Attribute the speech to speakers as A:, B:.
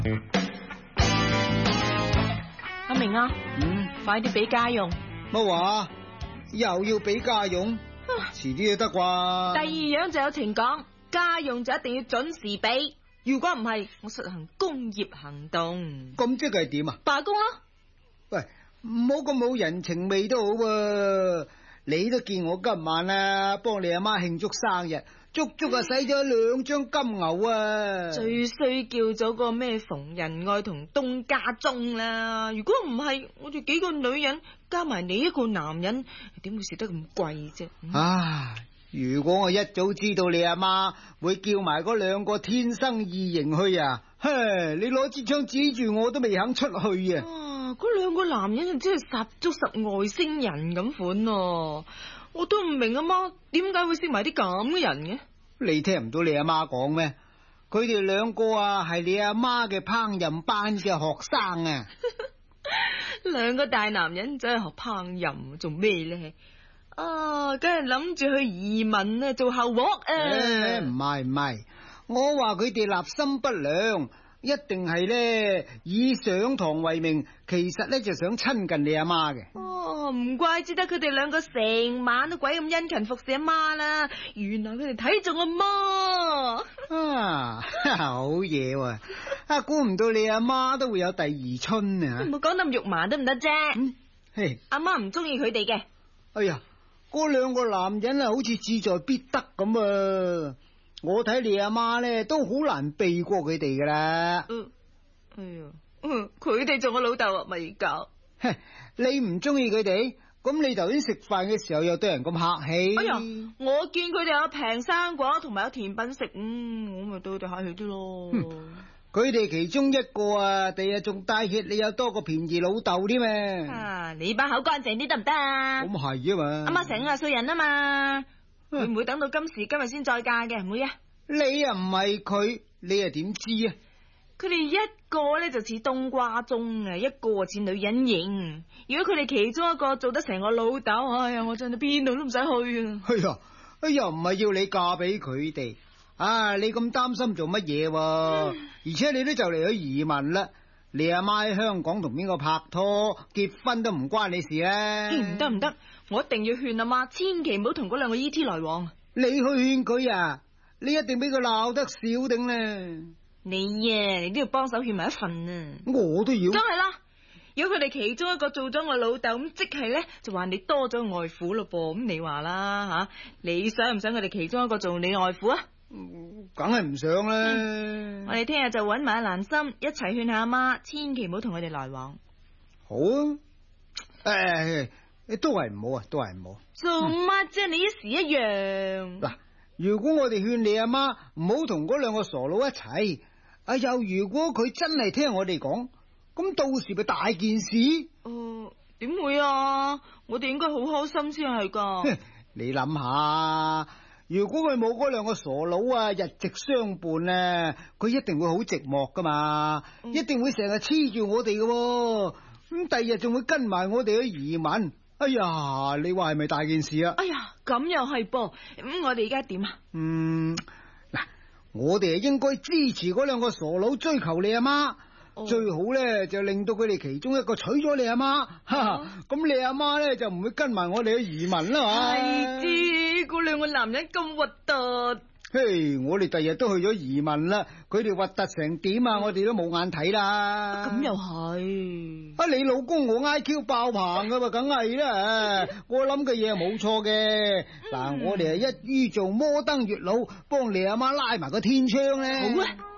A: 阿明啊，快啲俾家用。
B: 乜話？又要俾家用？遲啲就得啩。
A: 第二樣就有情講，家用就一定要準時俾，如果唔係，我實行工業行動。
B: 咁即係點啊？
A: 罷工咯。
B: 喂，唔好咁冇人情味都好喎。你都見我今晚啊，幫你阿媽慶祝生日，足足使咗2張金牛啊！
A: 最衰叫咗個咩馮仁愛同東家忠啦。如果唔係，我哋幾個女人加埋你一個男人，點會食得咁貴啫？
B: 啊！如果我一早知道你阿媽會叫埋嗰2個天生異形去啊，嘿，你攞支槍指住我都未肯出去啊！
A: 嗰2個男人真係十足十外星人咁款啊！我都唔明阿媽點解會識埋啲咁嘅人嘅。
B: 你聽唔到你阿媽講咩？佢哋2個啊係你阿媽嘅烹飪班嘅學生啊
A: ！2個大男人走去學烹飪做咩咧？啊，梗係諗住去移民啊，做後鑊啊！
B: 唔係，我話佢哋立心不良。一定係咧以上堂為名，其實咧就想親近你阿媽嘅。
A: 哦，唔怪之得佢哋2個成晚都鬼咁殷勤服侍阿媽啦。原來佢哋睇中阿媽。
B: 啊，好嘢喎！啊，估唔到你阿媽都會有第2春啊！
A: 唔好講得咁肉麻得唔得啫？
B: 嘿，
A: 阿媽唔中意佢哋嘅。
B: 哎呀，嗰2個男人啊，好似志在必得咁啊！我睇你阿媽咧都好難避過佢哋噶啦。
A: 哎呀，佢哋做我老豆啊，咪搞。
B: 你唔中意佢哋，咁你頭先食飯嘅時候又對人咁客氣。
A: 哎呀，我見佢哋有平生果同埋有甜品食，我咪對佢哋客氣啲咯。
B: 佢哋其中一個啊，第日仲帶挈你有多個便宜老豆添
A: 啊！你把口乾淨啲得唔得啊？
B: 咁係啊嘛。
A: 阿媽成日衰人啊嘛。佢唔會等到今時今日先再嫁嘅，唔會啊！
B: 你又唔係佢，你又點知啊？
A: 佢哋一個咧就似冬瓜盅啊，一個似女人形。如果佢哋其中一個做得成我老豆，哎呀，我真係邊度都唔使去啊！
B: 又唔係要你嫁俾佢哋啊！你咁擔心做乜嘢？而且你都就嚟去移民啦，你阿媽喺香港同邊個拍拖結婚都唔關你事啊！
A: 唔得，我一定要勸阿媽，千祈唔好同嗰2個 E.T. 來往。
B: 你去勸佢啊？你一定俾佢鬧得少頂咧。
A: 你都要幫手勸埋一份啊！
B: 我都要。
A: 梗係啦，如果佢哋其中一個做咗我老豆，咁即係咧就話你多咗外父咯噃。咁你話啦吓，你想唔想佢哋其中一個做你外父啊？
B: 梗係唔想啦。
A: 我哋聽日就搵埋阿蘭心一齊勸下阿媽，千祈唔好同佢哋來往。
B: 好啊。都係唔好啊，都係唔好。
A: 做乜啫？你一時一樣。
B: 嗱，如果我哋勸你阿媽唔好同嗰2個傻佬一齊，又如果佢真係聽我哋講，咁到時咪大件事。
A: 點會啊？我哋應該好開心先係噶。
B: 你諗下，如果佢冇嗰2個傻佬啊，日夕相伴啊，佢一定會好寂寞噶嘛，一定會成日黐住我哋噶。咁第日仲會跟埋我哋去移民。哎呀，你話係咪大件事啊？
A: 哎呀，咁又係噃。咁我哋而家點啊？
B: 嗱，我哋係應該支持嗰2個傻佬追求你阿媽，最好咧就令到佢哋其中一個娶咗你阿媽，咁你阿媽咧就唔會跟埋我哋去移民啦嘛。
A: 係知嗰2個男人咁核突。
B: 嘿，我哋第日都去咗移民啦，佢哋核突成點啊？我哋都冇眼睇啦。
A: 咁又係。
B: 你老公我 IQ 爆棚噶嘛，梗係啦。我諗嘅嘢係冇錯嘅。嗱，我哋係一於做摩登月老，幫你阿媽拉埋個天窗咧。
A: 好啊。